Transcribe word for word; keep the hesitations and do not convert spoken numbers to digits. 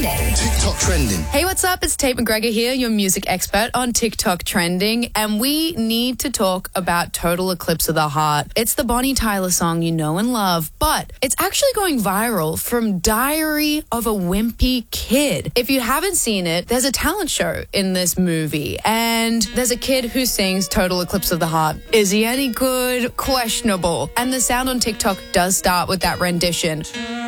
Trending. TikTok trending. Hey, what's up? It's Tate McGregor here, your music expert on TikTok Trending, and we need to talk about Total Eclipse of the Heart. It's the Bonnie Tyler song you know and love, but it's actually going viral from Diary of a Wimpy Kid. If you haven't seen it, there's a talent show in this movie, and there's a kid who sings Total Eclipse of the Heart. Is he any good? Questionable. And the sound on TikTok does start with that rendition.